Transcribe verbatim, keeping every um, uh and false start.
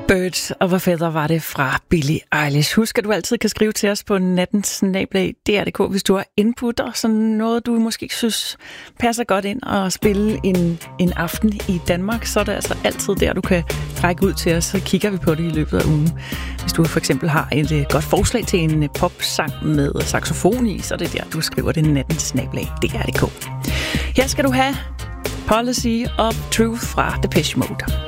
Birds of a Feather var det fra Billie Eilish. Husk, at du altid kan skrive til os på natten snabel-a punktum d r punktum d k, hvis du har input og sådan noget, du måske synes passer godt ind og spille en, en aften i Danmark, så er det altså altid der, du kan række ud til os, så kigger vi på det i løbet af ugen. Hvis du for eksempel har et godt forslag til en popsang med saxofon i, så er det der, du skriver det natten snabel-a punktum d r punktum d k. Her skal du have Policy of Truth fra Depeche Mode.